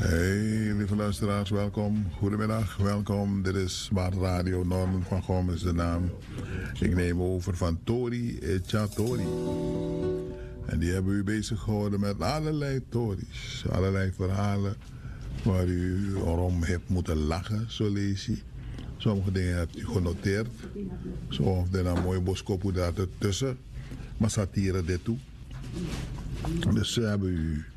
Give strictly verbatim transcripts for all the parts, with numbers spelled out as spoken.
Hey, lieve luisteraars, welkom. Goedemiddag, welkom. Dit is Smart Radio. Norman van Gom is de naam. Ik neem over van Tori Echatori. En die hebben u bezig gehouden met allerlei Tories. Allerlei verhalen waar u om hebt moeten lachen, zo lees je. Sommige dingen hebt u genoteerd. Zo er een mooie boskopu daar tussen. Maar satire dit toe. Dus ze hebben u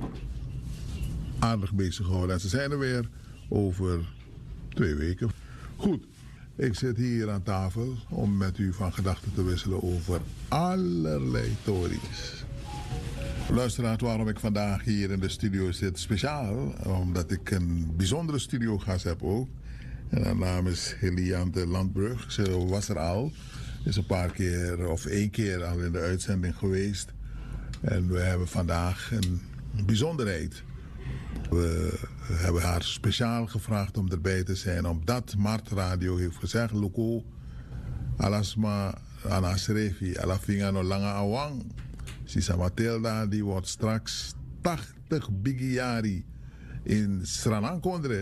aardig bezig gehouden. En ze zijn er weer over twee weken. Goed, ik zit hier aan tafel om met u van gedachten te wisselen over allerlei Tories. Luisteraars, waarom ik vandaag hier in de studio zit, speciaal, omdat ik een bijzondere studiogast heb ook. En haar naam is Heliante Landbrug. Ze was er al, is een paar keer of één keer al in de uitzending geweest. En we hebben vandaag een bijzonderheid. We hebben haar speciaal gevraagd om erbij te zijn, omdat Mart Radio heeft gezegd: Luko, alasma anasrefi, alafinga no langa awang. Sisa Matilda, die wordt straks tachtig bigiari in Sranakondre.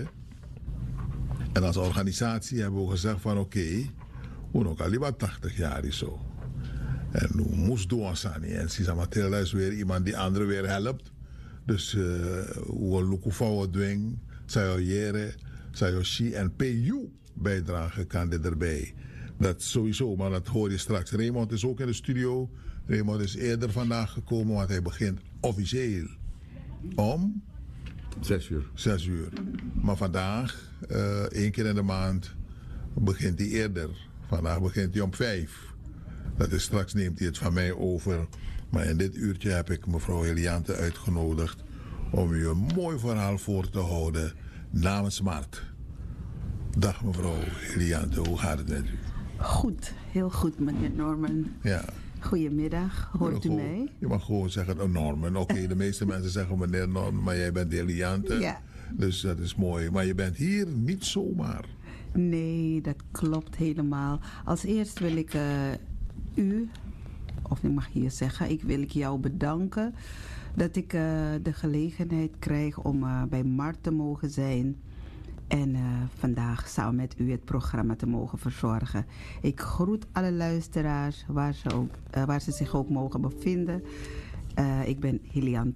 En als organisatie hebben we gezegd van oké, okay, we nog al liever tachtig jaar is zo. En we moesten doen Sani. En Sisa Matilda is weer iemand die anderen weer helpt. Dus uh, we lukken voor doen, zij jere, zij shi en P U bijdragen kan dit erbij. Dat sowieso, maar dat hoor je straks. Raymond is ook in de studio. Raymond is eerder vandaag gekomen, want hij begint officieel om zes uur. Zes uur. Maar vandaag, uh, één keer in de maand, begint hij eerder. Vandaag begint hij om vijf. Dat is straks neemt hij het van mij over. Maar in dit uurtje heb ik mevrouw Heliante uitgenodigd om u een mooi verhaal voor te houden namens Mart. Dag mevrouw Heliante, hoe gaat het met u? Goed, heel goed meneer Norman. Ja. Goedemiddag, hoort u gewoon, mij? Je mag gewoon zeggen oh, Norman. Oké, okay, de meeste mensen zeggen meneer Norman, maar jij bent Heliante. Ja. Dus dat is mooi. Maar je bent hier niet zomaar. Nee, dat klopt helemaal. Als eerst wil ik uh, u, of ik mag hier zeggen, ik wil ik jou bedanken dat ik uh, de gelegenheid krijg om uh, bij Mart te mogen zijn. En uh, vandaag samen met u het programma te mogen verzorgen. Ik groet alle luisteraars waar ze, ook, uh, waar ze zich ook mogen bevinden. Uh, ik ben Heliante